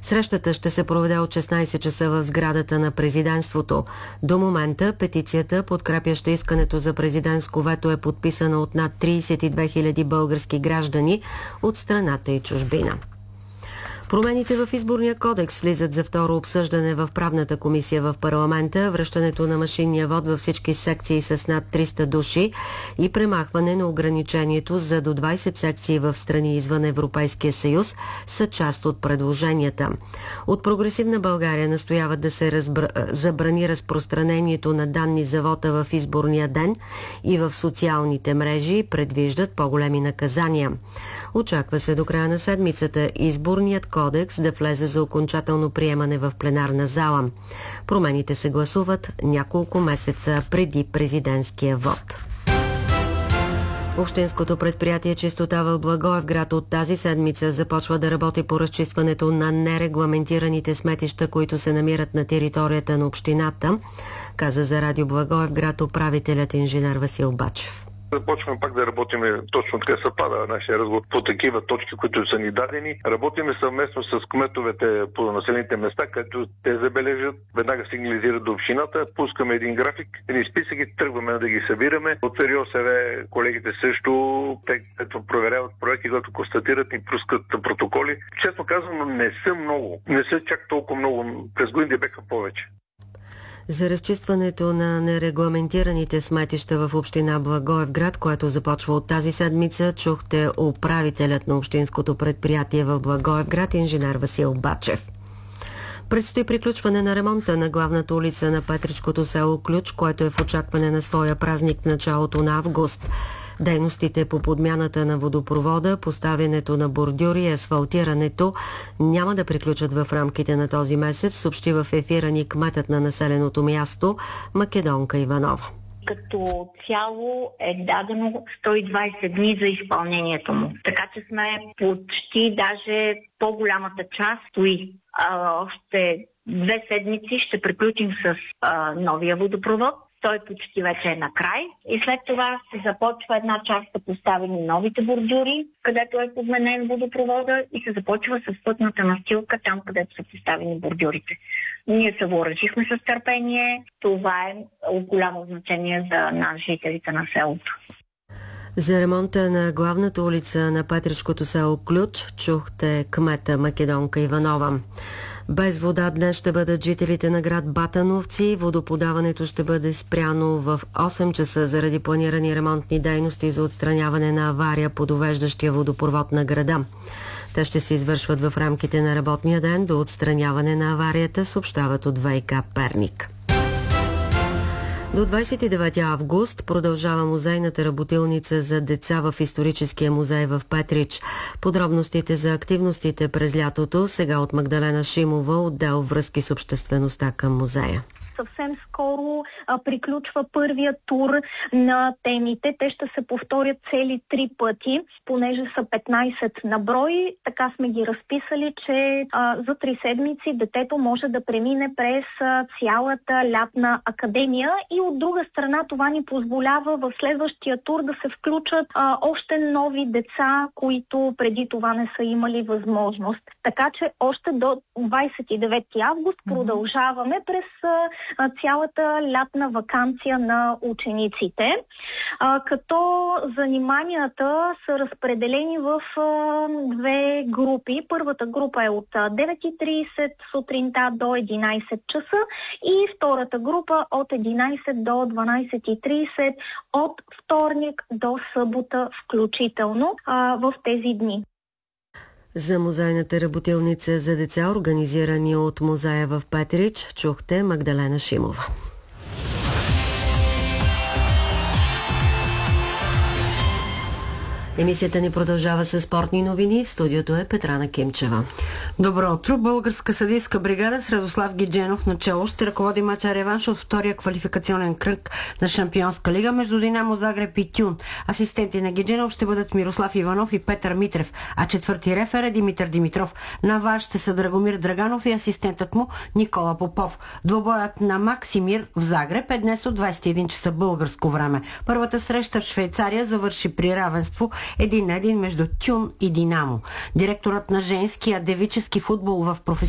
Срещата ще се проведе от 16 часа в сградата на президентството. До момента петицията, подкрепяща искането за президентско вето, е подписана от над 32 000 български граждани от страната и чужбина. Промените в изборния кодекс влизат за второ обсъждане в правната комисия в парламента, връщането на машинния вод във всички секции с над 300 души и премахване на ограничението за до 20 секции в страни извън Европейския съюз са част от предложенията. От Прогресивна България настояват да се забрани разпространението на данни за вота в изборния ден и в социалните мрежи, предвиждат по-големи наказания. Очаква се до края на седмицата изборният кодекс да влезе за окончателно приемане в пленарна зала. Промените се гласуват няколко месеца преди президентския вод. Общинското предприятие Чистота в Благоевград от тази седмица започва да работи по разчистването на нерегламентираните сметища, които се намират на територията на общината, каза за Радио Благоевград управителят инженер Васил Бачев. Започваме пак да работим, точно така съвпада нашия разговор по такива точки, които са ни дадени. Работиме съвместно с кметовете по населените места, където те забележат, веднага сигнализират до общината, пускаме един график, един списък и тръгваме да ги събираме. От РИОСВ колегите също, те като проверяват проекти, когато констатират и пускат протоколи. Честно казвам, не са много. Не са чак толкова много. През годините бяха повече. За разчистването на нерегламентираните сметища в община Благоевград, което започва от тази седмица, чухте управителят на общинското предприятие в Благоевград, инженер Васил Бачев. Предстои приключване на ремонта на главната улица на Петричкото село Ключ, което е в очакване на своя празник в началото на август. Дейностите по подмяната на водопровода, поставянето на бордюри и асфалтирането няма да приключат в рамките на този месец, съобщи в ефира ни кметът на населеното място Македонка Иванова. Като цяло е дадено 120 дни за изпълнението му. Така че сме почти, даже по-голямата част стои. Още 2 седмици ще приключим с новия водопровод. Той почти вече е на край и след това се започва една част да поставени новите бордюри, където е подменен водопровода и се започва с пътната настилка там, където са поставени бордюрите. Ние се въоръжихме с търпение. Това е от голямо значение за нас, жителите на селото. За ремонта на главната улица на Петричкото село Ключ чухте кмета Македонка Иванова. Без вода днес ще бъдат жителите на град Батановци. Водоподаването ще бъде спряно в 8 часа заради планирани ремонтни дейности за отстраняване на авария по довеждащия водопровод на града. Те ще се извършват в рамките на работния ден до отстраняване на аварията, съобщават от ВиК Перник. До 29 август продължава музейната работилница за деца в историческия музей в Петрич. Подробностите за активностите през лятото сега от Магдалена Шимова, отдел връзки с обществеността към музея. Съвсем скоро приключва първият тур на темите. Те ще се повторят цели 3 пъти, понеже са 15 на брой. Така сме ги разписали, че за 3 седмици детето може да премине през цялата лятна академия и от друга страна това ни позволява в следващия тур да се включат още нови деца, които преди това не са имали възможност. Така че още до 29 август продължаваме през цялата лятна ваканция на учениците, като заниманията са разпределени в 2 групи. Първата група е от 9:30 сутринта до 11 часа и втората група от 11 до 12:30 от вторник до събота включително в тези дни. За музейната работилница за деца, организирани от музея в Петрич, чухте Магдалена Шимова. Емисията ни продължава с спортни новини. В студиото е Петрана Кимчева. Добро утро. Българска съдийска бригада с Радослав Гидженов начало ще ръководи мача реванш от втория квалификационен кръг на Шампионска лига между Динамо Загреб и Тюн. Асистенти на Гидженов ще бъдат Мирослав Иванов и Петър Митрев, а четвърти рефер е Димитър Димитров. На ВАР ще са Драгомир Драганов и асистентът му Никола Попов. Двобоят на Максимир в Загреб е днес от 21 часа българско време. Първата среща в Швейцария завърши при равенство 1-1 между Тюн и Динамо. Директорът на женския девически футбол в професионалната